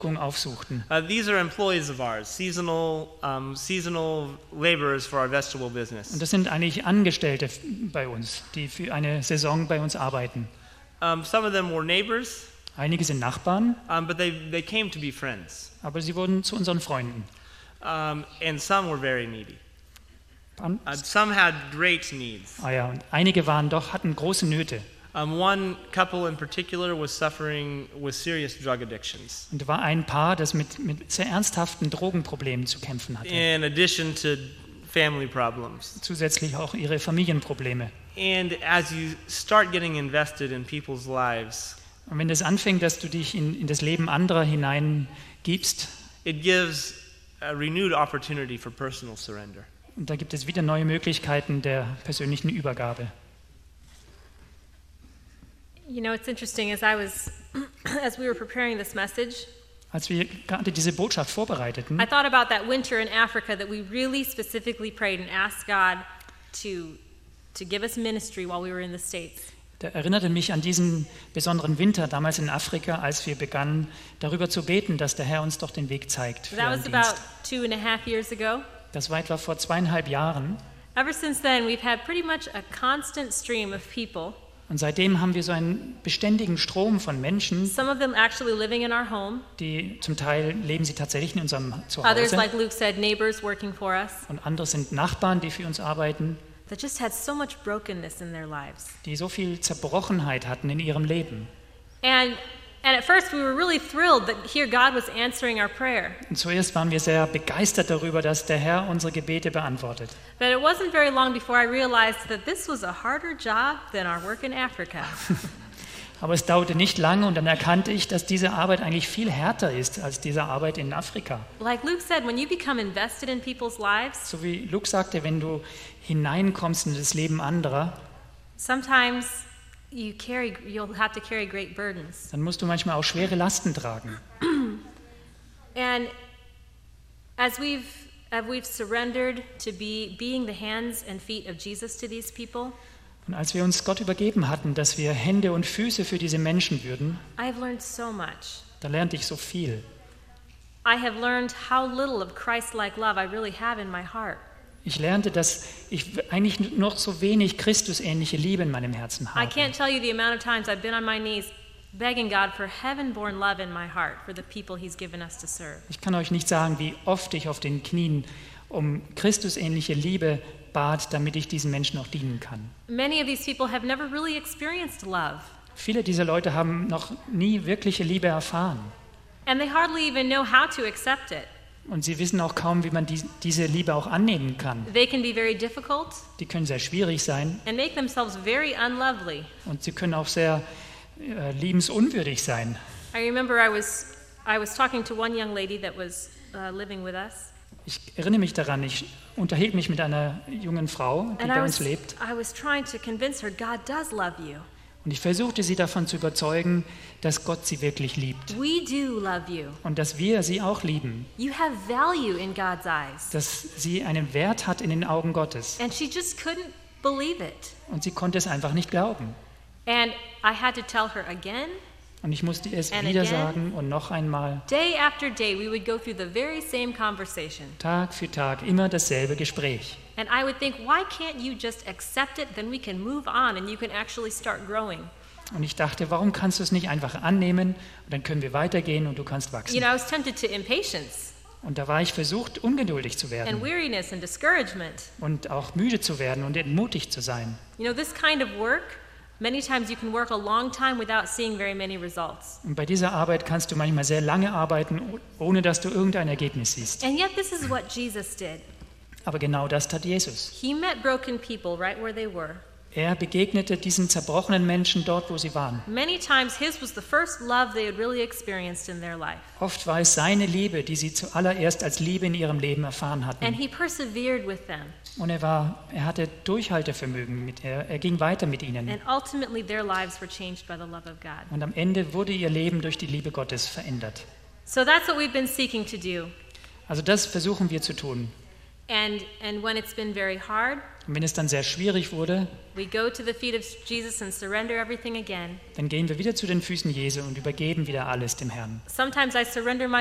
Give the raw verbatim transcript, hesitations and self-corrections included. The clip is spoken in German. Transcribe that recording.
aufsuchten. Uh, these are employees of ours, seasonal, um, seasonal laborers for our vegetable business. Und das sind eigentlich Angestellte bei uns, die für eine Saison bei uns arbeiten. Um, some of them were neighbors, Einige sind Nachbarn, um, but they, they came to be friends. aber sie wurden zu unseren Freunden. Um, and some were very needy. An- Uh, some had great needs. Ah ja, und einige waren doch, hatten große Nöte. Um, one couple in particular was suffering with serious drug addictions, Und da war ein Paar, das mit, mit sehr ernsthaften Drogenproblemen zu kämpfen hatte. in addition to family problems. Zusätzlich auch ihre Familienprobleme. And as you start getting invested in people's lives, Und wenn das anfängt, dass du dich in, in das Leben anderer hineingibst, it gives a renewed opportunity for personal surrender. und da gibt es wieder neue Möglichkeiten der persönlichen Übergabe. You know, it's interesting, as I was, as we were preparing this message, Als wir gerade diese Botschaft vorbereiteten, I thought about that winter in Africa that we really specifically prayed and asked God to, to give us ministry while we were in the States. da erinnerte mich an diesen besonderen Winter damals in Afrika, als wir begannen, darüber zu beten, dass der Herr uns doch den Weg zeigt für That einen was about Dienst. two and a half years ago. Das war etwa vor zweieinhalb Jahren. Ever since then, we've had pretty much a constant stream of people, Und seitdem haben wir so einen beständigen Strom von Menschen, some of them actually living in our home, die zum Teil leben sie tatsächlich in unserem others, Zuhause like Luke said, neighbors working for us, und andere sind Nachbarn, die für uns arbeiten, that just had so much brokenness in their lives. die so viel Zerbrochenheit hatten in ihrem Leben. And and at first we were really thrilled that here God was answering our prayer. Und zuerst waren wir sehr begeistert darüber, dass der Herr unsere Gebete beantwortet. But it wasn't very long before I realized that this was a harder job than our work in Africa. Aber es dauerte nicht lange und dann erkannte ich, dass diese Arbeit eigentlich viel härter ist als diese Arbeit in Afrika. Like Luke said, when you become invested in people's lives, So wie Luke sagte, wenn du hineinkommst in das Leben anderer, sometimes you carry you'll have to carry great burdens. dann musst du manchmal auch schwere Lasten tragen. And as we've as we've surrendered to be being the hands and feet of Jesus to these people, Und als wir uns Gott übergeben hatten, dass wir Hände und Füße für diese Menschen würden, I've learned so much. da lernte ich so viel. I have learned how little of Christ-like love I really have in my heart. Ich lernte, dass ich eigentlich noch so wenig Christusähnliche Liebe in meinem Herzen I habe. can't tell you the amount of times I've been on my knees begging God for heaven-born love in my heart for the people He's given us to serve. Ich kann euch nicht sagen, wie oft ich auf den Knien um Christusähnliche Liebe bat, damit ich diesen Menschen auch dienen kann. Many of these people have never really experienced love, Viele dieser Leute haben noch nie wirkliche Liebe erfahren. and they hardly even know how to accept it. Und sie wissen auch kaum, wie man die, diese Liebe auch annehmen kann. They can be very difficult Die können sehr schwierig sein and make themselves very unlovely. und sie können auch sehr äh, liebensunwürdig sein. I remember I was I was talking to one young lady that was uh, living with us, Ich erinnere mich daran, ich unterhielt mich mit einer jungen Frau, die and I bei uns was lebt. I was trying to convince her God does love you. Und ich versuchte sie davon zu überzeugen, dass Gott sie wirklich liebt We do love you. und dass wir sie auch lieben, You have value in God's eyes. dass sie einen Wert hat in den Augen Gottes. And she just couldn't believe it. Und sie konnte es einfach nicht glauben. And I had to tell her again, Und ich musste es And wieder again. sagen und noch einmal, day after day, we would go through the very same conversation. Tag für Tag, immer dasselbe Gespräch. And I would think, why can't you just accept it? Then we can move on and you can actually start growing. Und ich dachte, warum kannst du es nicht einfach annehmen und dann können wir weitergehen und du kannst wachsen. You know, I was tempted to impatience Und da war ich versucht, ungeduldig zu and werden weariness and discouragement. und auch müde zu werden und entmutigt zu sein. You know, this kind of work, many times you can work a long time without seeing very many results. Und bei dieser Arbeit kannst du manchmal sehr lange arbeiten, ohne dass du irgendein Ergebnis siehst. And yet this is what Jesus did. Aber genau das tat Jesus. He met broken people right where they were. Er begegnete diesen zerbrochenen Menschen dort, wo sie waren. Many times his was the first love they had really experienced in their life. Oft war es seine Liebe, die sie zuallererst als Liebe in ihrem Leben erfahren And hatten. he persevered with them. Und er, war, er hatte Durchhaltevermögen, mit, er, er ging weiter mit ihnen. And ultimately their lives were changed by the love of God. Und am Ende wurde ihr Leben durch die Liebe Gottes verändert. So that's what we've been seeking to do. Also das versuchen wir zu tun. And, and when it's been very hard, Und wenn es dann sehr schwierig wurde, we go to the feet of Jesus and surrender everything again. dann gehen wir wieder zu den Füßen Jesu und übergeben wieder alles dem Herrn. Sometimes I surrender my